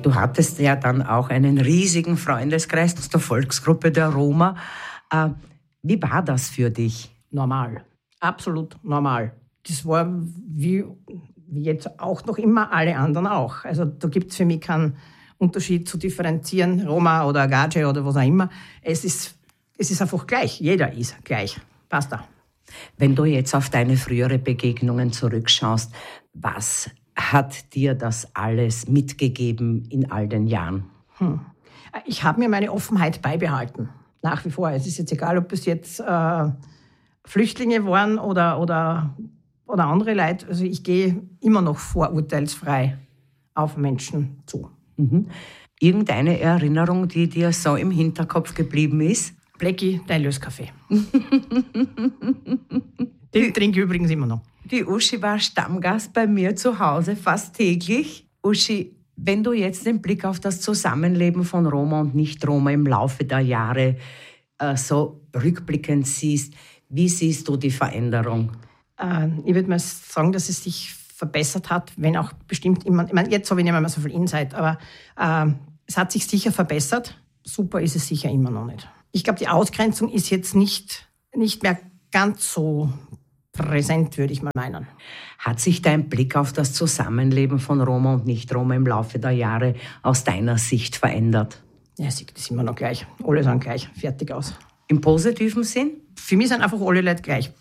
Du hattest ja dann auch einen riesigen Freundeskreis aus der Volksgruppe der Roma. Wie war das für dich? Normal, absolut normal. Das war wie jetzt auch noch immer alle anderen auch. Also da gibt es für mich keinen Unterschied zu differenzieren, Roma oder Agace oder was auch immer. Es ist einfach gleich, jeder ist gleich. Basta. Wenn du jetzt auf deine frühere Begegnungen zurückschaust, was hat dir das alles mitgegeben in all den Jahren? Ich habe mir meine Offenheit beibehalten, nach wie vor. Es ist jetzt egal, ob es jetzt Flüchtlinge waren oder andere Leute. Also ich gehe immer noch vorurteilsfrei auf Menschen zu. Mhm. Irgendeine Erinnerung, die dir so im Hinterkopf geblieben ist? Blackie, dein Löskaffee. Den trinke ich übrigens immer noch. Die Uschi war Stammgast bei mir zu Hause fast täglich. Uschi, wenn du jetzt den Blick auf das Zusammenleben von Roma und Nicht-Roma im Laufe der Jahre so rückblickend siehst, wie siehst du die Veränderung? Ich würde mal sagen, dass es sich verbessert hat, wenn auch bestimmt immer, ich meine, jetzt habe ich nicht mehr so viel Insight, aber es hat sich sicher verbessert. Super ist es sicher immer noch nicht. Ich glaube, die Ausgrenzung ist jetzt nicht mehr ganz so präsent, würde ich mal meinen. Hat sich dein Blick auf das Zusammenleben von Roma und Nicht-Roma im Laufe der Jahre aus deiner Sicht verändert? Ja, das ist immer noch gleich. Alle sind gleich. Fertig aus. Im positiven Sinn? Für mich sind einfach alle Leute gleich.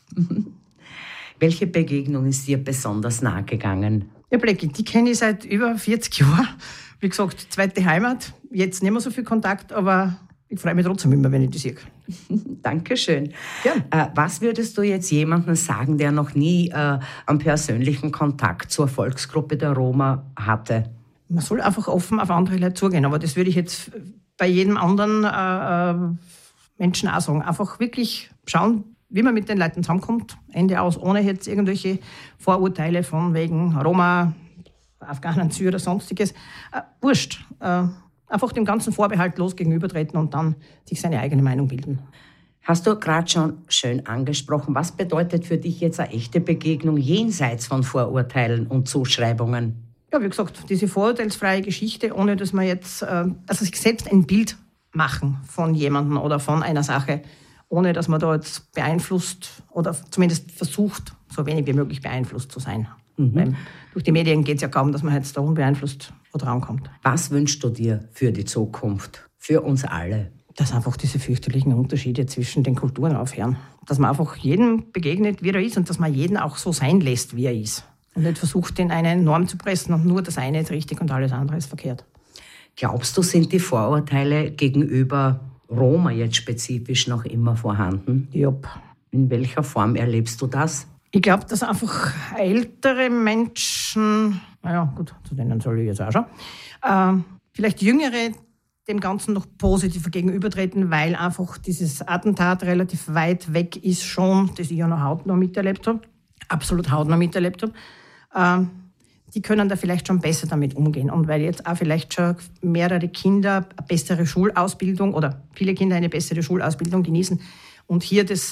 Welche Begegnung ist dir besonders nahe gegangen? Ja, Blackie, die kenne ich seit über 40 Jahren. Wie gesagt, zweite Heimat. Jetzt nicht mehr so viel Kontakt, aber ich freue mich trotzdem immer, wenn ich die sehe. Dankeschön. Gern. Was würdest du jetzt jemandem sagen, der noch nie einen persönlichen Kontakt zur Volksgruppe der Roma hatte? Man soll einfach offen auf andere Leute zugehen, aber das würde ich jetzt bei jedem anderen Menschen auch sagen. Einfach wirklich schauen, wie man mit den Leuten zusammenkommt, Ende aus, ohne jetzt irgendwelche Vorurteile von wegen Roma, Afghanen, Syrer, sonstiges. Wurscht. Einfach dem ganzen vorbehaltlos gegenübertreten und dann sich seine eigene Meinung bilden. Hast du gerade schon schön angesprochen, was bedeutet für dich jetzt eine echte Begegnung jenseits von Vorurteilen und Zuschreibungen? Ja, wie gesagt, diese vorurteilsfreie Geschichte, ohne dass man jetzt sich selbst ein Bild machen von jemandem oder von einer Sache, ohne dass man da jetzt beeinflusst oder zumindest versucht, so wenig wie möglich beeinflusst zu sein. Weil durch die Medien geht es ja kaum, dass man jetzt da unbeeinflusst wo rankommt. Was wünschst du dir für die Zukunft, für uns alle? Dass einfach diese fürchterlichen Unterschiede zwischen den Kulturen aufhören. Dass man einfach jedem begegnet, wie er ist und dass man jeden auch so sein lässt, wie er ist. Und nicht versucht, in eine Norm zu pressen und nur das eine ist richtig und alles andere ist verkehrt. Glaubst du, sind die Vorurteile gegenüber Roma jetzt spezifisch noch immer vorhanden? Jupp. In welcher Form erlebst du das? Ich glaube, dass einfach ältere Menschen, naja gut, zu denen soll ich jetzt auch schon, vielleicht Jüngere dem Ganzen noch positiver gegenübertreten, weil einfach dieses Attentat relativ weit weg ist schon, das ich ja noch hautnah miterlebt habe, absolut hautnah miterlebt habe. Die können da vielleicht schon besser damit umgehen. Und weil jetzt auch vielleicht schon mehrere Kinder eine bessere Schulausbildung oder viele Kinder eine bessere Schulausbildung genießen und hier der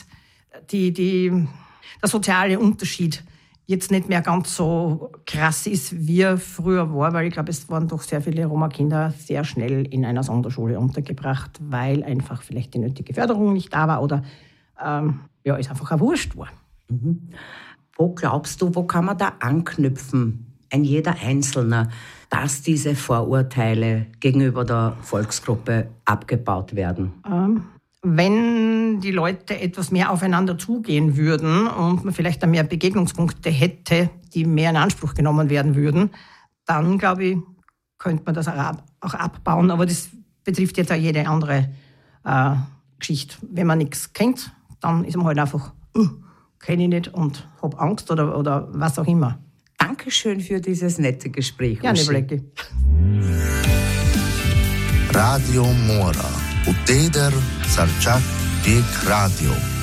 soziale Unterschied jetzt nicht mehr ganz so krass ist, wie er früher war, weil ich glaube, es waren doch sehr viele Roma-Kinder sehr schnell in einer Sonderschule untergebracht, weil einfach vielleicht die nötige Förderung nicht da war oder es einfach auch wurscht war. Wo glaubst du, wo kann man da anknüpfen, ein jeder Einzelne, dass diese Vorurteile gegenüber der Volksgruppe abgebaut werden? Wenn die Leute etwas mehr aufeinander zugehen würden und man vielleicht mehr Begegnungspunkte hätte, die mehr in Anspruch genommen werden würden, dann, glaube ich, könnte man das auch abbauen. Aber das betrifft jetzt auch jede andere Geschichte. Wenn man nichts kennt, dann ist man halt einfach, kenne ich nicht und habe Angst oder was auch immer. Dankeschön für dieses nette Gespräch. Gerne, Blackie. Radio Mora. Uteder Sarčak Pek Radio.